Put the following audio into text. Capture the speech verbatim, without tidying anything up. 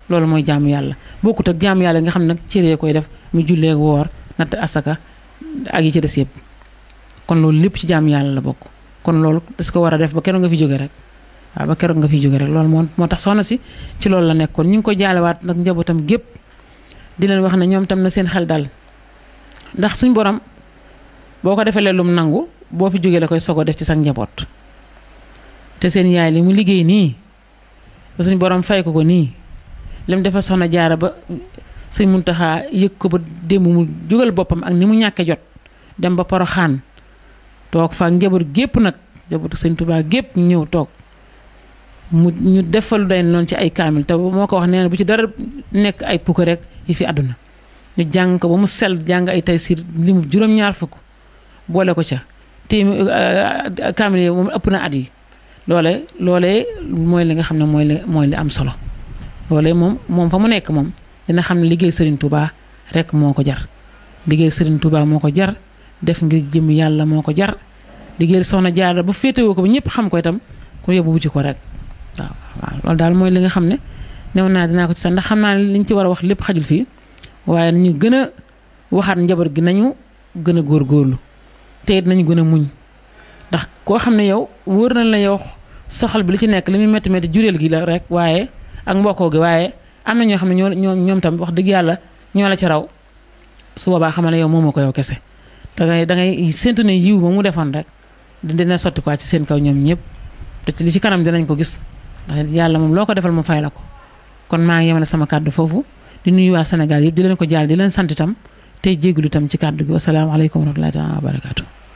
loolu mooy jaamu yàlla bokkut ak jaamu yàlla nga xam ne nag cëree koy def mu jullee woor natt asaka ak yi ci des yëpp kon loolu lépp ci jaamu yàlla la bokk kon loolu das ko war a def ba keroog nga fi jóge rek waaw ba keroog nga fi jóge rek loolu moo moo tax soxna si ci loolu la nekkoon ñu ngi ko jaalewaat nag njabootam gépp di leen wax ne ñoom tam na seen xel dal ndax suñ borom boo ko defee lum nangu boo fi jógee la koy sogo def ci sa njaboot te seen yaay li mu liggéey nii ba suñ borom fay ko ko nii lim dafa soxna jaara ba sëñ Muntaxa yëg ko ba démb mu jógal boppam ak ni mu ñàkke jot dem ba Poroxaan toog fa njaboot gépp nag njabootu sëñ Tuubaa gépp ñu ñëw toog mu ñu defal day noonu ci ay kaamil te moo ko wax nee na bu ci dara nekk ay pukk rek yi fi àdduna ñu jàng ko ba mu sell jàng ay taysiir li mu juróom-ñaar fukk boole ko ca te kaamil yi moom ëpp na at yi loole loolee mooy li nga xam ne mooy li mooy li am solo loolee moom moom fa mu nekk moom dina xam ne liggéey Serigne Touba rek moo ko jar liggéey Serigne Touba moo ko jar def ngir jëm yàlla moo ko jar liggéey soxna Jaara ba féetewoo ko ba ñëpp xam ko itam ku yóbbu wuti ko rek waaw waaw loolu daal mooy li nga xam ne new naa dinaa ko ci sax ndax xam naa ne liñ ci war a wax lépp xajul fii waaye nañu gën a waxaat njaboot gi nañu gën a góorgóorlu te it nañu gën a muñ ndax koo xam ne yow wóor na la yow soxal bi li ci nekk li muy métti métti jureel gi la rek waaye ak mbokkoo gi waaye am na ñoo xam ne ñoo ñoo ñoom tam wax dëgg yàlla ñoo la ci raw su boobaa xamal ne yow moomoo ko yow kese dangay dangay séntu ne yiw ba mu defoon rek dina sotti quoi ci seen kaw ñoom ñëpp te ci li ci kanam dinañ ko gis ndax yàlla moom loo ko defal mu fay la ko kon maa ngi yemale sama kàddu foofu di nuyu waa Sénégal yëpp di leen ko jaal di leen sant itam tey jégalu itam ci kàddu gi wasalaamaaleykum wa rahmatullahi taala wa barakaatu